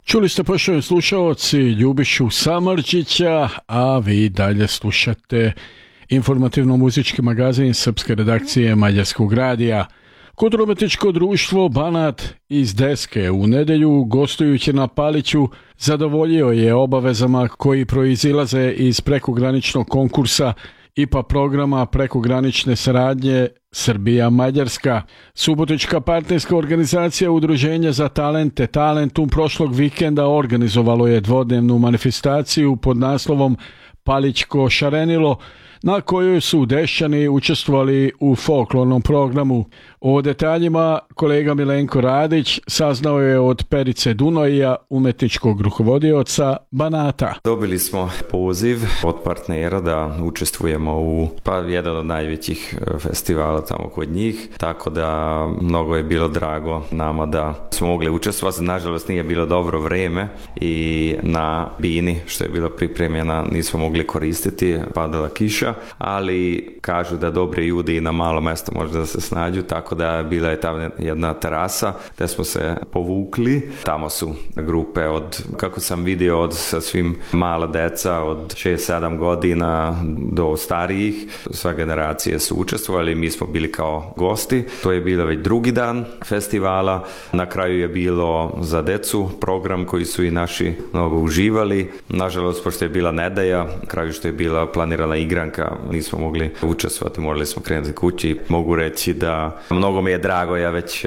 Čuli ste, poštovani slušalci, Ljubišu Samardžića, a vi dalje slušate informativno-muzički magazin srpske redakcije Mađarskog radija. Kulturno-umetničko društvo Banat iz Deske u nedelju, gostujući na Paliću, zadovoljio je obavezama koji proizilaze iz prekograničnog konkursa IPA programa prekogranične saradnje Srbija-Mađarska. Subotička partnerska organizacija Udruženja za talente Talentum prošlog vikenda organizovalo je dvodnevnu manifestaciju pod naslovom Palićko šarenilo, na kojoj su Dešćani učestvovali u folklornom programu. O detaljima kolega Milenko Radić saznao je od Perice Dunoja, umetničkog rukovodioca Banata. Dobili smo poziv od partnera da učestvujemo u jedan od najvećih festivala tamo kod njih, tako da mnogo je bilo drago nama da smo mogli učestvovati. Nažalost nije bilo dobro vreme i na bini što je bila pripremljena nismo mogli koristiti, padala kiša, ali kažu da dobri ljudi i na malo mesto možda da se snađu, tako da bila je tamo jedna terasa gde smo se povukli. Tamo su grupe od, kako sam vidio, od sa svim mala deca od 6-7 godina do starijih. Sve generacije su učestvovali, mi smo bili kao gosti. To je bilo već drugi dan festivala. Na kraju je bilo za decu program koji su i naši mnogo uživali. Nažalost, pošto je bila nedelja, na kraju što je bila planirana igranka, nismo mogli učestvovati, morali smo krenuti kući. Mogu reći da mnogo mi je drago, ja već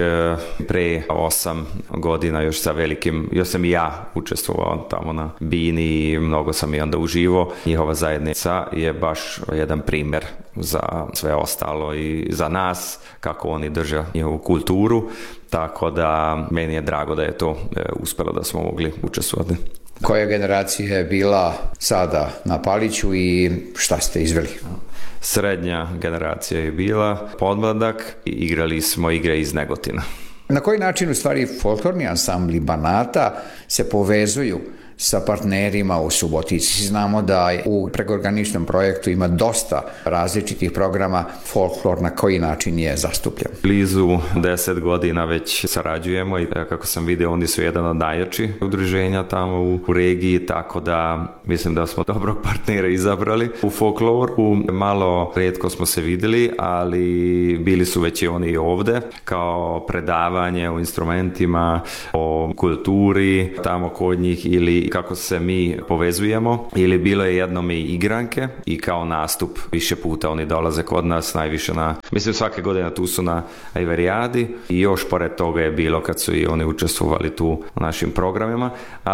pre 8 godina još sa velikim, još sam i ja učestvovao tamo na bini i mnogo sam i onda uživo. Njihova zajednica je baš jedan primer za sve ostalo i za nas, kako oni drže njihovu kulturu, tako da meni je drago da je to uspelo da smo mogli učestvovati. Koja generacija je bila sada na Paliću i šta ste izveli? Srednja generacija je bila, podmladak, i igrali smo igre iz Negotina. Na koji način u stvari folklorni ansambli Banata se povezuju sa partnerima u Subotici? Znamo da u prekograničnom projektu ima dosta različitih programa. Folklor na koji način je zastupljen? Blizu 10 godina već sarađujemo i kako sam vidio, oni su jedan od najjačih udruženja tamo u regiji, tako da mislim da smo dobrog partnera izabrali. U folkloru malo retko smo se videli, ali bili su već i oni ovde kao predavanje o instrumentima, o kulturi tamo kod njih ili kako se mi povezujemo, ili bilo je jednom i igranke i kao nastup više puta oni dolaze kod nas, najviše mislim svake godine tu su na Ajvarijadi i još pored toga je bilo kad su i oni učestvovali tu u našim programima,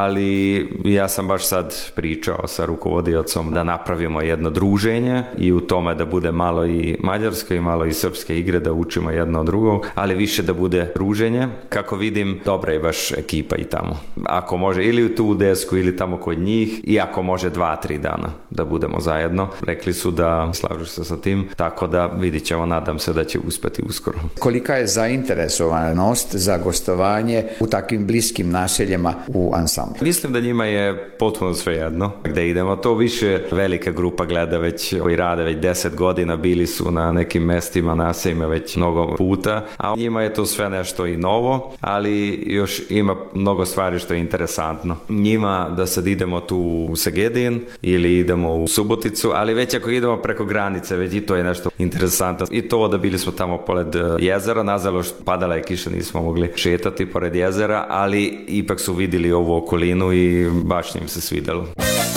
ali ja sam baš sad pričao sa rukovodiocom da napravimo jedno druženje i u tome da bude malo i mađarske i malo i srpske igre, da učimo jedno od drugog, ali više da bude druženje. Kako vidim, dobra je baš ekipa i tamo. Ako može ili u tu Desku ili tamo kod njih, i ako može 2-3 dana da budemo zajedno. Rekli su da slažu se sa tim, tako da vidit ćemo, nadam se da će uspeti uskoro. Kolika je zainteresovanost za gostovanje u takvim bliskim naseljima u ansamblu? Mislim da njima je potpuno svejedno gde idemo. To više velika grupa gleda već, koji rade već 10 godina, bili su na nekim mestima, naseljima već mnogo puta, a njima je to sve nešto i novo, ali još ima mnogo stvari što je interesantno. Njima da sad idemo tu u Segedin ili idemo u Suboticu, ali već ako idemo preko granice, već i to je nešto interesantno. I to da bili smo tamo pored jezera, nažalost padala je kiša, nismo mogli šetati pored jezera, ali ipak su vidjeli ovu okolinu i baš im se svidelo.